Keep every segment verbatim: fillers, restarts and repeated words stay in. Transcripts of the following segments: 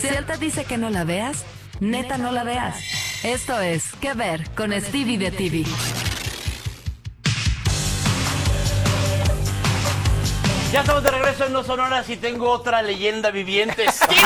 Si él te dice que no la veas, neta no la veas. Esto es ¿Qué ver? Con Stevie de T V. Ya estamos de regreso en No Sonoras y tengo otra leyenda viviente.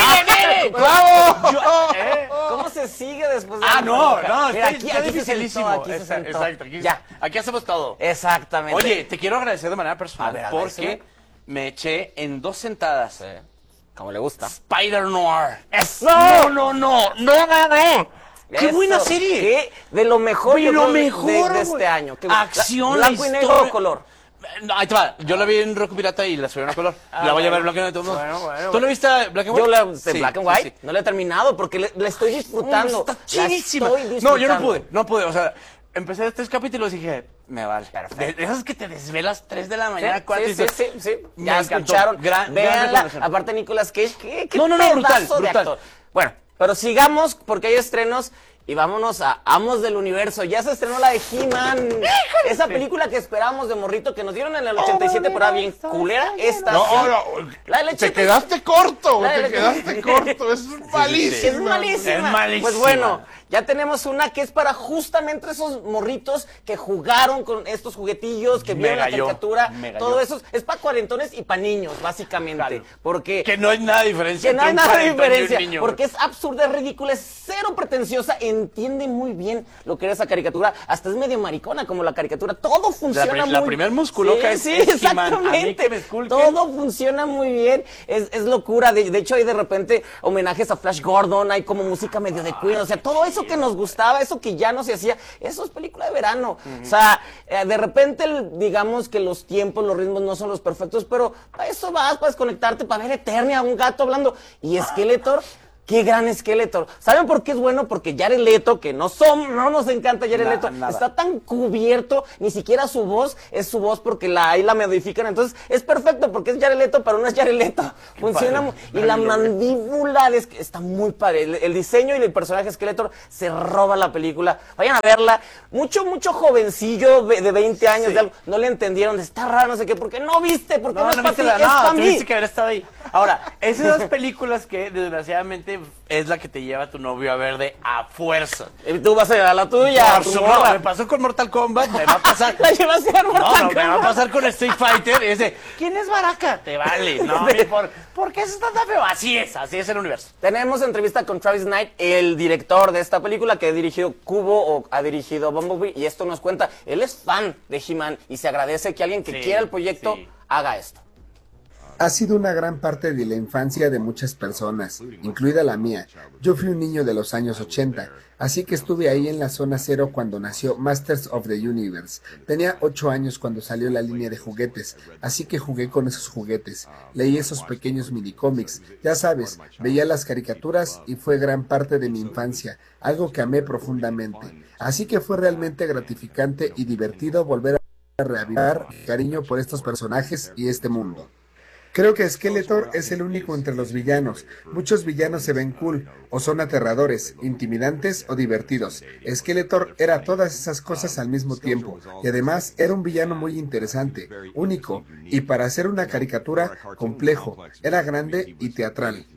¡Bravo! Yo, ¿eh? ¿Cómo se sigue después de Ah, la no, música? no, Mira, está, está aquí se dificilísimo. sentó, aquí se Exacto, sentó. exacto, aquí, Ya. aquí hacemos todo. Exactamente. Oye, te quiero agradecer de manera personal A ver, porque agradeceme. me eché en dos sentadas Sí, como le gusta. Spider Noir. ¡Eso! No, no, no, no, no, no. ¡Qué Eso, buena serie! ¿qué? De lo mejor, De yo lo creo, de- mejor, de, de güey. este año. Qué- Acción, Blanco la y negro historia. o color. No, ahí te va. Yo la vi en Roku Pirata y la subieron a color. Ah, la voy a bueno. ver en blanco y negro. Bueno, bueno, ¿Tú la viste Black and White? Yo la de Sí, Black and sí, White sí. no la he terminado porque le, la estoy disfrutando. Está La chidísima. estoy No, yo no disfrutando. pude, no pude. O sea, empecé tres capítulos y dije, me vale. Perfecto. De, de esas que te desvelas tres de la Sí, mañana, cuatro sí, y sí, dices, sí, sí. me Ya encantó. escucharon. Gran- gran Véanla. recomendación. Aparte Nicolas Cage, qué, qué No, no, no, brutal, pedazo de brutal. actor. Bueno, pero sigamos porque hay estrenos y vámonos a Amos del Universo. Ya se estrenó la de He-Man. Esa película que esperábamos de morrito que nos dieron en el ochenta y siete, pero era bien culera. Esta No, sí. no, La de leche. te quedaste corto, La de te leche. quedaste corto, es malísimo. Es malísima. Es malísima. Pues bueno, ya tenemos una que es para justamente esos morritos que jugaron con estos juguetillos, que Me vieron la galló, caricatura. me galló. Todo eso es para cuarentones y para niños, básicamente. Claro. Porque que no hay nada de diferencia. que no hay entre un nada de cuarentón y un diferencia, niño, porque es absurda, es ridícula, es cero pretenciosa, entiende muy bien lo que era esa caricatura, hasta es medio maricona como la caricatura, todo funciona pri- muy la primer musculoca sí, es- sí, es He-Man. A mí exactamente, que me esculquen. todo funciona muy bien, es, es locura, de, de hecho hay de repente homenajes a Flash Gordon, hay como música medio de Queen, o sea, todo eso que nos gustaba, eso que ya no se hacía, eso es película de verano, o sea, eh, de repente el- digamos que los tiempos, los ritmos no son los perfectos, pero para eso vas, para desconectarte, para ver Eternia, un gato hablando, y Skeletor. ¡Qué gran Skeletor! ¿Saben por qué es bueno? Porque Jared Leto, que no son, no nos encanta Jared Na- Leto, nada. está tan cubierto, ni siquiera su voz es su voz porque la ahí la modifican, entonces es perfecto porque es Jared Leto, pero no es Jared Leto. Funciona padre. mu- y la Ay, lo veo. mandíbula de Sk- está muy padre. El, el diseño y el personaje Skeletor se roba la película. Vayan a verla. Mucho, mucho jovencillo ve- de veinte años, Sí. de algo, no le entendieron, está raro, no sé qué, porque no viste, porque no, No, es no para viste ti, la, es no, para mí. tuviste que haber estado ahí. Ahora, es de esas películas que desgraciadamente es la que te lleva tu novio a ver de a fuerza. Y tú vas a llevar la tuya, Por tu su- morra. no, me pasó con Mortal Kombat, me va a pasar. La llevas a ver No, Mortal no, me va a Kombat. pasar con Street Fighter y ese, ¿quién es Baraka? Te vale, no, me por, ¿por qué eso está tan feo? Así es, así es el universo. Tenemos entrevista con Travis Knight, el director de esta película que ha dirigido Cubo o ha dirigido Bumblebee, y esto nos cuenta, él es fan de He-Man y se agradece que alguien que Sí, quiera el proyecto sí. haga esto. Ha sido una gran parte de la infancia de muchas personas, incluida la mía. Yo fui un niño de los años ochenta, así que estuve ahí en la zona cero cuando nació Masters of the Universe. Tenía ocho años cuando salió la línea de juguetes, así que jugué con esos juguetes. Leí esos pequeños minicómics, ya sabes, veía las caricaturas y fue gran parte de mi infancia, algo que amé profundamente. Así que fue realmente gratificante y divertido volver a reavivar cariño por estos personajes y este mundo. Creo que Skeletor es el único entre los villanos. Muchos villanos se ven cool, o son aterradores, intimidantes o divertidos. Skeletor era todas esas cosas al mismo tiempo, y además era un villano muy interesante, único, y para hacer una caricatura, complejo. Era grande y teatral.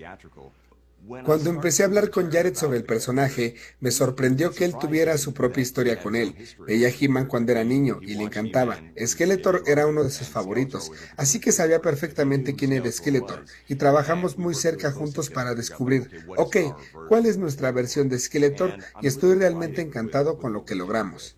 Cuando empecé a hablar con Jared sobre el personaje, me sorprendió que él tuviera su propia historia con él. Veía a He-Man cuando era niño y le encantaba. Skeletor era uno de sus favoritos, así que sabía perfectamente quién era Skeletor, y trabajamos muy cerca juntos para descubrir, ok, cuál es nuestra versión de Skeletor, y estoy realmente encantado con lo que logramos.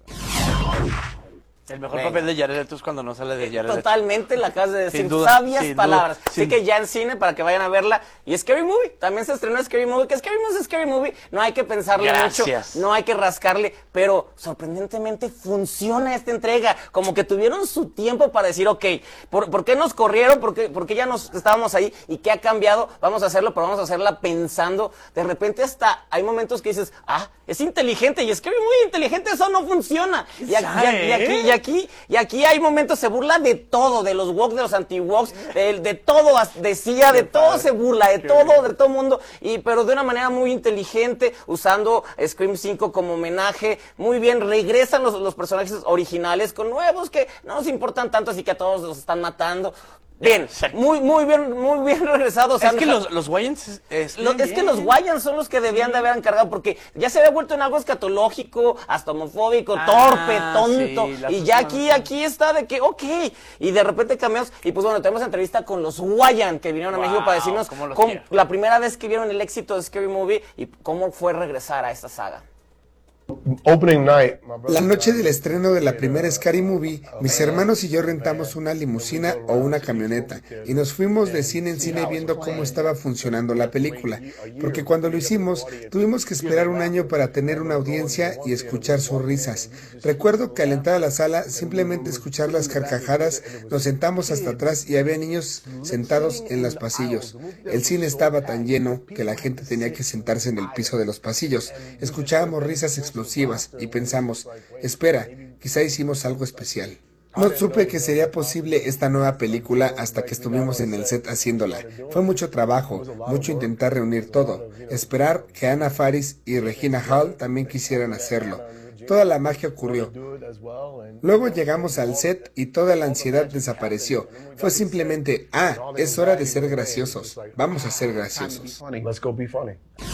El mejor Venga. papel de Jared Leto es cuando no sale de Jared Leto. Totalmente, la acabas de decir, Sin duda, sabias sin palabras. duda, Así sin- que ya en cine para que vayan a verla. Y Scary Movie, también se estrenó Scary Movie, que Scary Movie es Scary Movie, no hay que pensarle Gracias. mucho, no hay que rascarle, pero sorprendentemente funciona esta entrega. Como que tuvieron su tiempo para decir, ok, ¿por, por qué nos corrieron? ¿Por qué, por qué ya nos estábamos ahí? ¿Y qué ha cambiado? Vamos a hacerlo, pero vamos a hacerla pensando. De repente hasta hay momentos que dices, ah, es inteligente, y Scary Movie inteligente, eso no funciona. Y aquí, y aquí, y aquí, y aquí, y aquí hay momentos, se burla de todo, de los woke, de los anti-wokes, de, de todo, decía, de todo se burla, de todo, de todo mundo, y, pero de una manera muy inteligente, usando Scream cinco como homenaje, muy bien, regresan los, los personajes originales con nuevos que no nos importan tanto, así que a todos los están matando. Bien, muy, muy bien, muy bien regresado. O sea, es que no- los, los Wayans es, es, Lo- es que los Wayans son los que debían de haber encargado, porque ya se había vuelto en algo escatológico, hasta homofóbico, Ah, torpe, tonto. sí, las y ya últimas- aquí, aquí está de que, ok. Y de repente cambiamos. Y pues bueno, tenemos entrevista con los Wayan que vinieron a Wow, México para decirnos cómo los cómo- quiero. la primera vez que vieron el éxito de Scary Movie y cómo fue regresar a esta saga. Opening night. my brother- La noche del estreno de la primera Scary Movie, mis hermanos y yo rentamos una limusina o una camioneta y nos fuimos de cine en cine viendo cómo estaba funcionando la película, porque cuando lo hicimos tuvimos que esperar un año para tener una audiencia y escuchar sus risas. Recuerdo que al entrar a la sala, simplemente escuchar las carcajadas, nos sentamos hasta atrás y había niños sentados en los pasillos. El cine estaba tan lleno que la gente tenía que sentarse en el piso de los pasillos. Escuchábamos risas explosivas y pensamos, espera, quizá hicimos algo especial. No supe que sería posible esta nueva película hasta que estuvimos en el set haciéndola. Fue mucho trabajo, mucho intentar reunir todo, esperar que Anna Faris y Regina Hall también quisieran hacerlo. Toda la magia ocurrió. Luego llegamos al set y toda la ansiedad desapareció. Fue simplemente, ah, es hora de ser graciosos. Vamos a ser graciosos. Let's go be funny.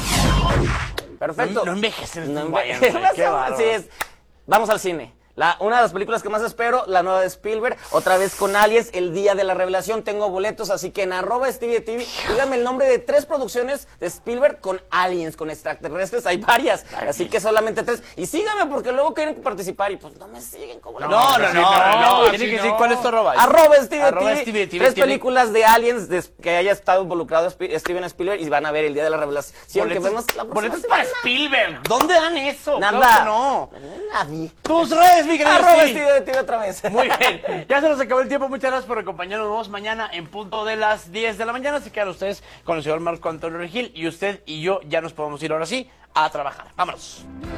Perfecto. No, no envejecen estos No Wayans, envejecen. güey, qué bárbaro. Así es. Vamos al cine. La, una de las películas que más espero, la nueva de Spielberg, otra vez con Aliens, el día de la revelación. Tengo boletos, así que en arroba Stevie T V, díganme el nombre de tres producciones de Spielberg con aliens, con extraterrestres. Hay varias, así que solamente tres. Y síganme porque luego quieren participar y pues no me siguen como la No, no, no, no, no, no, tiene sí, que no. decir cuál es tu arroba. Arroba Stevie Arroba T V, Stevie T V, tres tiene- películas de aliens des- que haya estado involucrado Spi- Steven Spielberg y van a ver el día de la revelación que Boletos, vemos la próxima boletos semana. para Spielberg. ¿Dónde dan eso? Nada. Claro que no. Nadie. Tus redes, mi querido Arroba Stevie. Stevie T V otra vez. Muy bien, ya se nos acabó el tiempo. Muchas gracias por acompañarnos. Nos vemos mañana en punto de las diez de la mañana. Se quedan ustedes con el señor Marco Antonio Regil y usted y yo ya nos podemos ir ahora sí a trabajar. Vámonos.